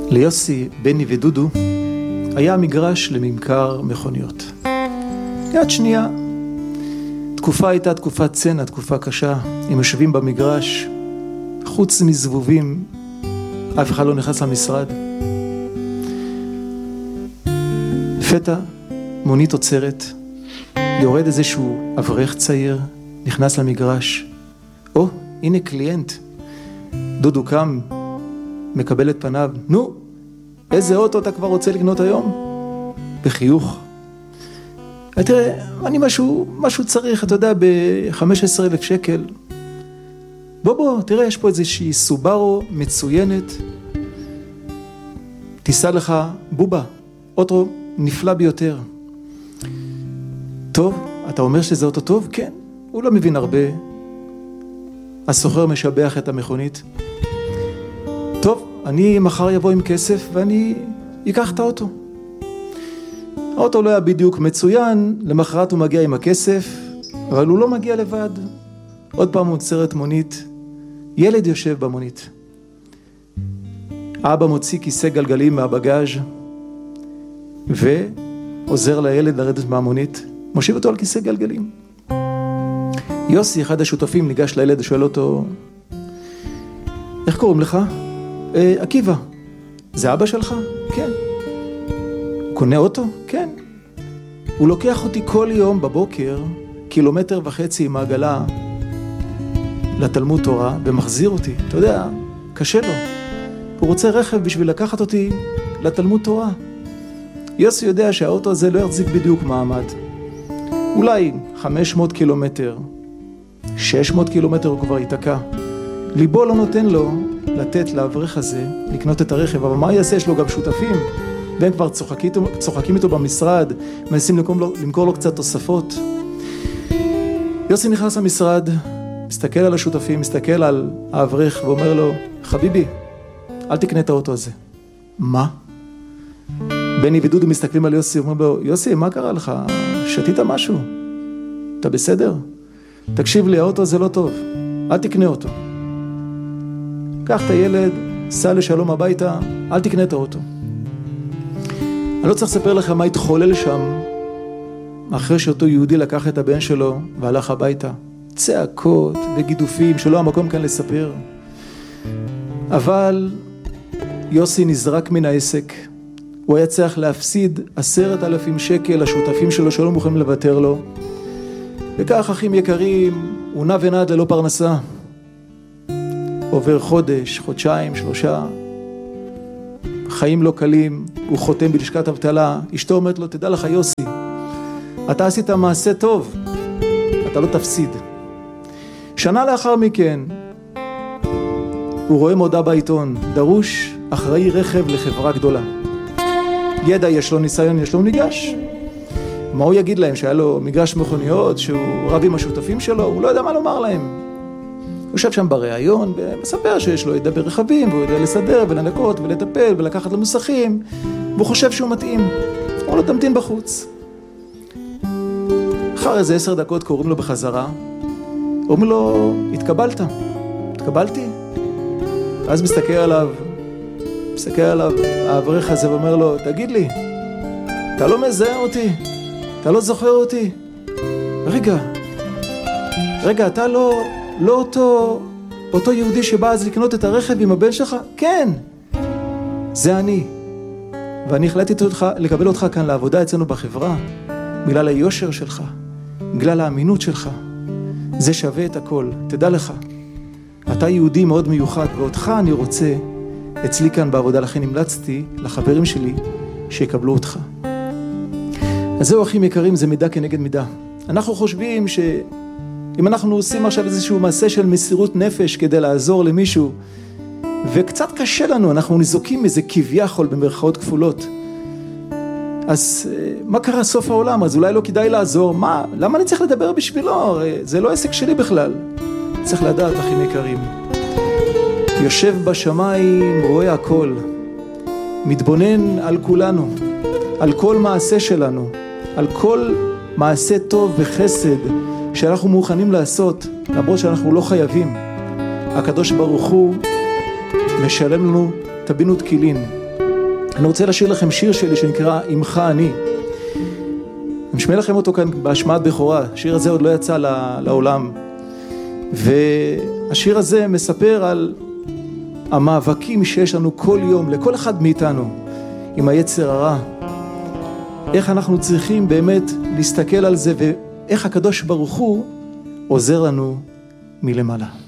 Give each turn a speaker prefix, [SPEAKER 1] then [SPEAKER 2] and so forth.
[SPEAKER 1] ליוסי, בני ודודו היה מגרש לממכר מכוניות. יד שנייה, תקופה הייתה תקופת צנע, תקופה קשה. הם יושבים במגרש, חוץ מזבובים, אף אחד לא נכנס למשרד. לפתע, מונית עוצרת, יורד איזשהו אברך צעיר, נכנס למגרש. הנה קליינט. דודו קם, מקבל את פניו. נו, איזה אוטו אתה כבר רוצה לקנות היום? בחיוך. תראה, אני משהו צריך, אתה יודע, ב-15,000 שקל. בוא, תראה, יש פה איזושהי סובארו מצוינת. תיסע לך בובה, אוטו נפלא ביותר. טוב, אתה אומר שזה אוטו טוב? כן. הוא לא מבין הרבה. הסוחר משבח את המכונית. טוב, אני מחר יבוא עם כסף ואני אקח את האוטו. האוטו לא היה בדיוק מצוין, למחרת הוא מגיע עם הכסף, אבל הוא לא מגיע לבד. עוד פעם עוצרת מונית, ילד יושב במונית. אבא מוציא כיסא גלגלים מהבגאז' ועוזר לילד לרדת מהמונית, מושיב אותו על כיסא גלגלים. יוסי, אחד השותפים, ניגש לילד ושואל אותו, איך קוראים לך? עקיבא. זה אבא שלך? כן. הוא קונה אוטו? כן. הוא לוקח אותי כל יום בבוקר, 1.5 קילומטר עם העגלה, לתלמוד תורה, ומחזיר אותי. אתה יודע, קשה לו. הוא רוצה רכב בשביל לקחת אותי לתלמוד תורה. יוסי יודע שהאוטו הזה לא יחזיק בדיוק מעמד. אולי 500 קילומטר, 600 קילומטר הוא כבר ייתקע. ליבו לא נותן לו לתת לאברך הזה לקנות את הרכב, אבל מה יעשה? יש לו גם שותפים, והם כבר צוחקים איתו במשרד, מנסים למכור לו קצת תוספות. יוסי נכנס למשרד, מסתכל על השותפים, מסתכל על האברך ואומר לו, חביבי, אל תקנה את האוטו הזה. מה? בני ודודו מסתכלים על יוסי, אומרים לו, יוסי, מה קרה לך? שתית משהו? אתה בסדר? תקשיב לי, האוטו הזה לא טוב, אל תקנה אותו. קח את הילד, סע לשלום הביתה, אל תקנה את האוטו. אני לא צריך לספר לך מה התחולל שם, אחרי שאותו יהודי לקח את הבן שלו והלך הביתה. צעקות וגידופים שלא המקום כאן לספר. אבל יוסי נזרק מן העסק. הוא היה צריך להפסיד 10,000 שקל לשותפים שלו שלא מוכנים לוותר לו. וכך, אחים יקרים, הוא נע ונד ללא פרנסה. עובר חודש, חודשיים, 3. חיים לא קלים, הוא חותם בלשכת אבטלה. אשתו אומרת לו, תדע לך יוסי, אתה עשית מעשה טוב, אתה לא תפסיד. שנה לאחר מכן, הוא רואה מודעה בעיתון, דרוש אחראי רכב לחברה גדולה. ידע יש לו, ניסיון יש לו, הוא ניגש. מה הוא יגיד להם? שהיה לו מגרש מכוניות, שהוא רב עם השותפים שלו, הוא לא יודע מה לומר להם. הוא יושב שם בריאיון ומספר שיש לו ידע ברכבים, והוא יודע לסדר ולנקות ולטפל ולקחת למוסכים, והוא חושב שהוא מתאים. הוא לא תמתין בחוץ. אחר איזה 10 דקות קוראים לו בחזרה, אומרים לו, התקבלת? התקבלתי? אז מסתכל עליו האברך הזה ואומר לו, תגיד לי, אתה לא מזהה אותי? אתה לא זוכר אותי? רגע, אתה לא אותו יהודי שבא אז לקנות את הרכב עם הבן שלך? כן, זה אני. ואני החלטתי לקבל אותך כאן לעבודה אצלנו בחברה, בגלל היושר שלך, בגלל האמינות שלך. זה שווה את הכל, תדע לך. אתה יהודי מאוד מיוחד, ואותך אני רוצה אצלי כאן בעבודה, לכן המלצתי לחברים שלי שיקבלו אותך. אז זהו, אחים יקרים, זה מידה כנגד מידה. אנחנו חושבים שאם אנחנו עושים עכשיו איזשהו מעשה של מסירות נפש כדי לעזור למישהו, וקצת קשה לנו, אנחנו נזוקים איזה כביכול במרכאות כפולות, אז מה קרה סוף העולם? אז אולי לא כדאי לעזור. מה? למה אני צריך לדבר בשבילו? זה לא עסק שלי בכלל. צריך לדעת, אחים יקרים, יושב בשמיים, רואה הכל, מתבונן על כולנו, על כל מעשה שלנו, על כל מעשה טוב וחסד שאנחנו מוכנים לעשות, למרות שאנחנו לא חייבים. הקדוש ברוך הוא משלם לנו טבינות כלים. אני רוצה לשיר לכם שיר שלי שנקרא עמך אני. אני משמיע לכם אותו כאן בהשמעת בכורה. השיר הזה עוד לא יצא לעולם. והשיר הזה מספר על המאבקים שיש לנו כל יום, לכל אחד מאיתנו, עם היצר הרע. איך אנחנו צריכים באמת להסתכל על זה, ואיך הקדוש ברוך הוא עוזר לנו מלמעלה.